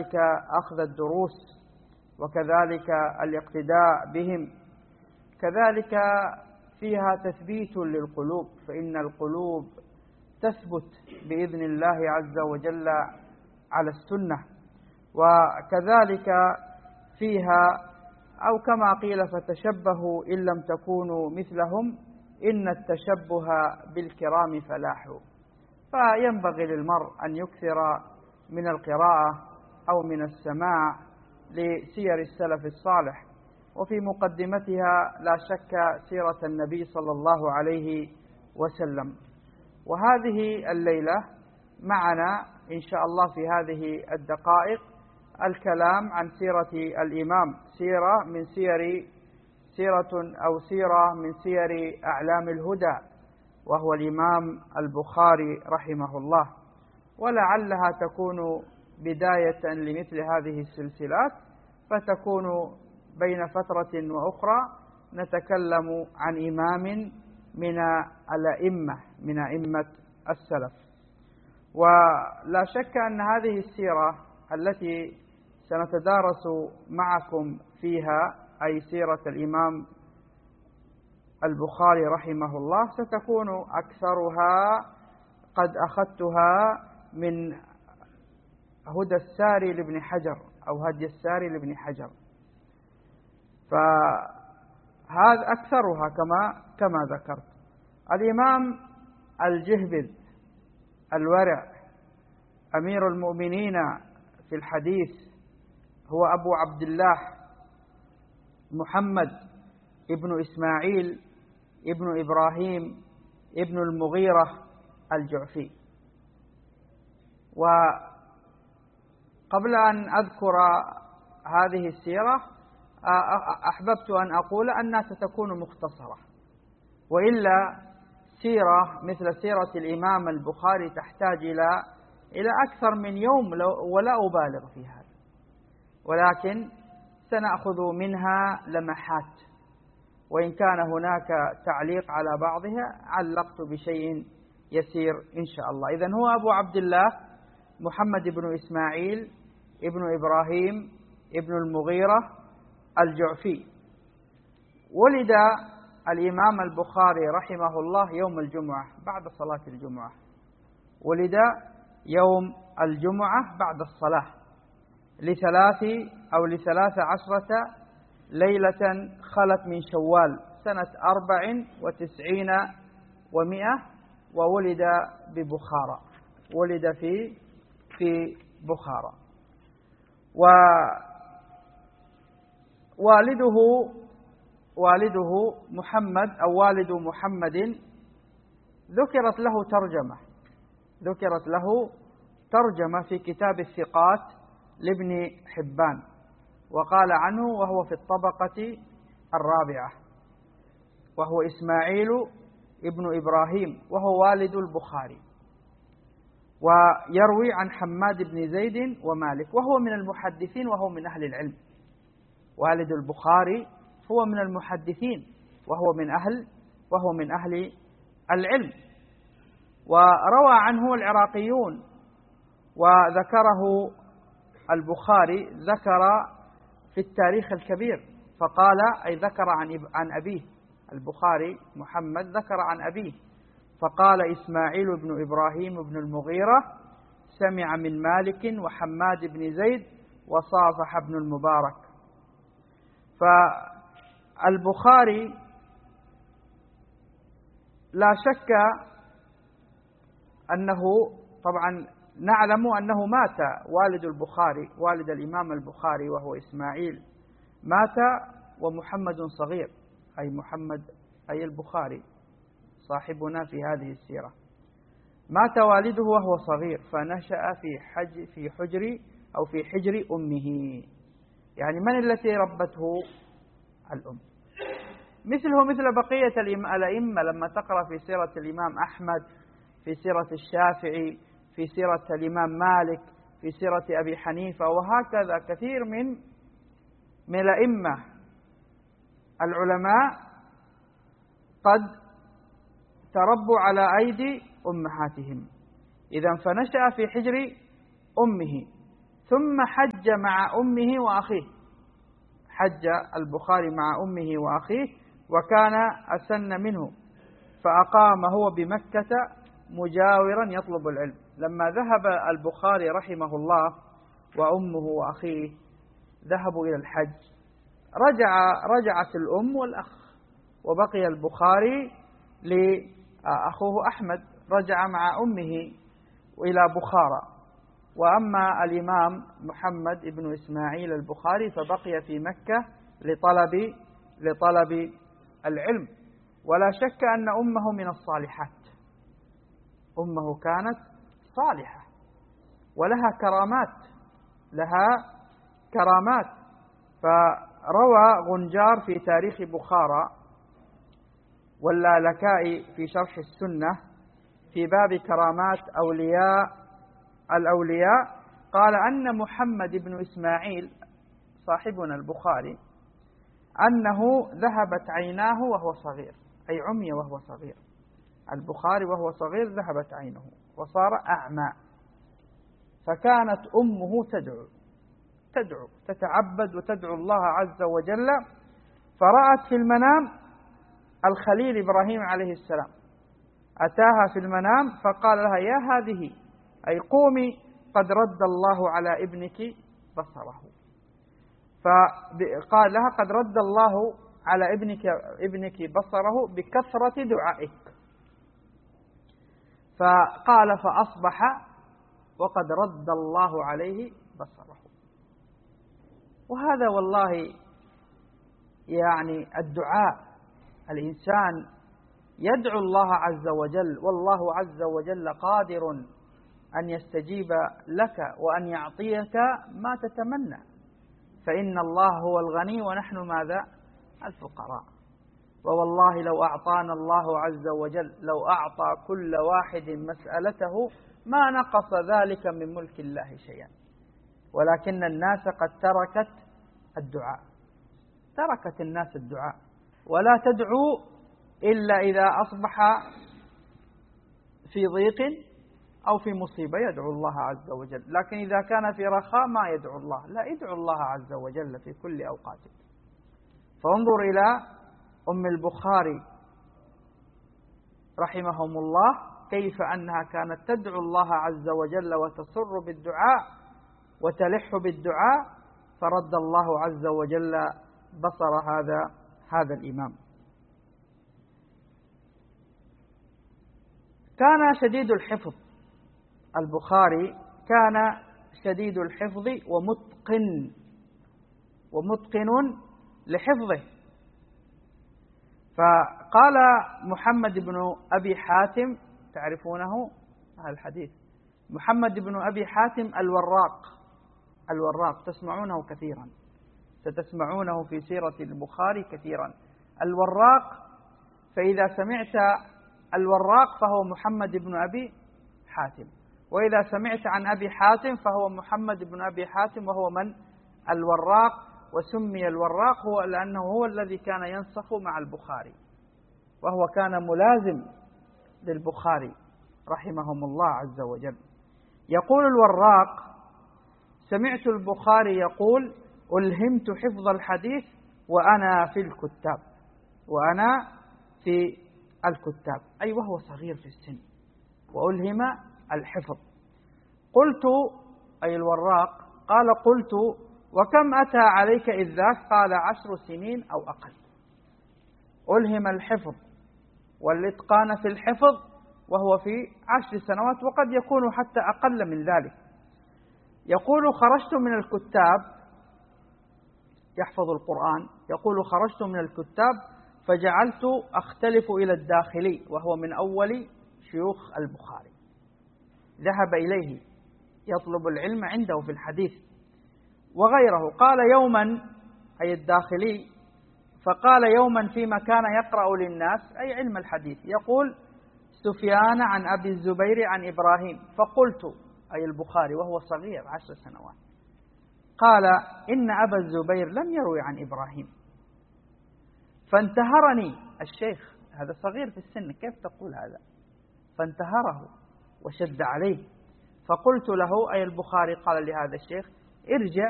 وكذلك أخذ الدروس، وكذلك الاقتداء بهم. كذلك فيها تثبيت للقلوب، فإن القلوب تثبت بإذن الله عز وجل على السنة. وكذلك فيها أو كما قيل فتشبهوا إن لم تكونوا مثلهم إن التشبه بالكرام فلاح. فينبغي للمرء أن يكثر من القراءة أو من السماع لسير السلف الصالح، وفي مقدمتها لا شك سيرة النبي صلى الله عليه وسلم. وهذه الليلة معنا إن شاء الله في هذه الدقائق الكلام عن سيرة الإمام، سيرة من سير أعلام الهدى، وهو الإمام البخاري رحمه الله. ولعلها تكون بداية لمثل هذه السلسلات، فتكون بين فترة وأخرى نتكلم عن إمام من الأئمة، من أئمة السلف. ولا شك أن هذه السيرة التي سنتدارس معكم فيها، أي سيرة الإمام البخاري رحمه الله، ستكون أكثرها قد أخذتها من هدى الساري لابن حجر أو هدي الساري لابن حجر، فهذا أكثرها كما ذكرت. الإمام الجهبذ الورع أمير المؤمنين في الحديث هو أبو عبد الله محمد ابن إسماعيل ابن إبراهيم ابن المغيرة الجعفي. وقبل أن أذكر هذه السيرة أحببت أن أقول أنها ستكون مختصرة، وإلا سيرة مثل سيرة الإمام البخاري تحتاج إلى أكثر من يوم، ولا أبالغ في هذا، ولكن سنأخذ منها لمحات، وإن كان هناك تعليق على بعضها علقت بشيء يسير إن شاء الله. إذن هو أبو عبد الله محمد بن إسماعيل ابن إبراهيم ابن المغيرة الجعفي. ولد الإمام البخاري رحمه الله يوم الجمعة بعد صلاة الجمعة، ولد يوم الجمعة بعد الصلاة ل13 ليلة خلت من شوال سنة 94 و100، وولد ببخارى، ولد في بخارى. والده محمد أو والد محمد ذكرت له ترجمة في كتاب الثقات لابن حبان، وقال عنه وهو في الطبقة الرابعة، وهو إسماعيل ابن إبراهيم، وهو والد البخاري، ويروي عن حماد بن زيد ومالك، وهو من المحدثين وهو من أهل العلم. والد البخاري هو من المحدثين وهو من أهل العلم. وروى عنه العراقيون، وذكره البخاري ذكر في التاريخ الكبير، فقال أي ذكر عن أبيه، البخاري محمد ذكر عن أبيه فقال إسماعيل بن إبراهيم بن المغيرة سمع من مالك وحماد بن زيد وصافح بن المبارك. فالبخاري لا شك أنه، طبعا نعلم أنه مات والد البخاري، والد الإمام البخاري وهو إسماعيل، مات ومحمد صغير، أي محمد أي البخاري صاحبنا في هذه السيرة، مات والده وهو صغير، فنشأ في حجر أمه. يعني من التي ربته؟ الأم. مثله مثل بقية الأئمة، لما تقرأ في سيرة الإمام أحمد، في سيرة الشافعي، في سيرة الإمام مالك، في سيرة أبي حنيفة، وهكذا كثير من الأئمة العلماء قد تربوا على أيدي أمهاتهم. إذن فنشأ في حجر أمه. ثم حج مع أمه وأخيه، حج البخاري مع أمه وأخيه وكان أسن منه، فأقام هو بمكة مجاورا يطلب العلم. لما ذهب البخاري رحمه الله وأمه وأخيه ذهبوا إلى الحج، رجعت الأم والأخ، وبقي البخاري لأخوه أحمد، رجع مع أمه إلى بخارى. وأما الإمام محمد بن إسماعيل البخاري فبقي في مكة لطلب العلم. ولا شك أن أمه من الصالحات، أمه كانت صالحة ولها كرامات. فروى غنجار في تاريخ بخارى واللالكائي في شرح السنة في باب كرامات الأولياء، قال أن محمد بن إسماعيل صاحبنا البخاري أنه ذهبت عيناه وهو صغير، أي عمي وهو صغير، البخاري وهو صغير ذهبت عينه وصار أعمى، فكانت أمه تتعبد وتدعو الله عز وجل، فرأت في المنام الخليل إبراهيم عليه السلام، أتاها في المنام فقال لها: يا هذه، أي قومي، قد رد الله على ابنك بصره. فقال لها: قد رد الله على ابنك بصره بكثرة دعائك. فقال: فأصبح وقد رد الله عليه بصره. وهذا والله يعني الدعاء، الإنسان يدعو الله عز وجل، والله عز وجل قادر أن يستجيب لك وأن يعطيك ما تتمنى، فإن الله هو الغني ونحن ماذا؟ الفقراء. ووالله لو أعطانا الله عز وجل، لو أعطى كل واحد مسألته ما نقص ذلك من ملك الله شيئا، ولكن الناس قد تركت الناس الدعاء، ولا تدعو إلا إذا أصبح في ضيق أو في مصيبة يدعو الله عز وجل، لكن إذا كان في رخاء ما يدعو الله، لا، ادعو الله عز وجل في كل أوقاته. فانظر إلى أم البخاري رحمهم الله كيف أنها كانت تدعو الله عز وجل وتصر بالدعاء وتلح بالدعاء، فرد الله عز وجل بصر هذا الإمام. كان شديد الحفظ، البخاري كان شديد الحفظ ومتقن لحفظه. فقال محمد بن أبي حاتم، تعرفونه هذا الحديث، محمد بن أبي حاتم الوراق تسمعونه كثيرا، ستسمعونه في سيرة البخاري كثيرا. الوراق، فإذا سمعت الوراق فهو محمد بن أبي حاتم، وإذا سمعت عن أبي حاتم فهو محمد بن أبي حاتم، وهو من؟ الوراق. وسمي الوراق هو لأنه هو الذي كان ينسخ مع البخاري، وهو كان ملازم للبخاري رحمهم الله عز وجل. يقول الوراق: سمعت البخاري يقول: ألهمت حفظ الحديث وأنا في الكتاب، أي وهو صغير في السن، وألهم الحفظ. قلت، أي الوراق قال: قلت: وكم أتى عليك إذ ذاك؟ قال: 10 سنين أو أقل. ألهم الحفظ والإتقان في الحفظ وهو في 10 سنوات، وقد يكون حتى أقل من ذلك. يقول: خرجت من الكتاب، يحفظ القرآن، يقول: خرجت من الكتاب فجعلت أختلف إلى الداخلي، وهو من أول شيوخ البخاري، ذهب إليه يطلب العلم عنده في الحديث وغيره. قال يوما، أي الداخلي، فقال يوما فيما كان يقرأ للناس، أي علم الحديث، يقول: سفيان عن أبي الزبير عن إبراهيم، فقلت، أي البخاري وهو صغير 10 سنوات، قال: إن أبا الزبير لم يروي عن إبراهيم. فانتهرني الشيخ، هذا صغير في السن، كيف تقول هذا؟ فانتهره وشد عليه. فقلت له، أي البخاري قال لهذا الشيخ: ارجع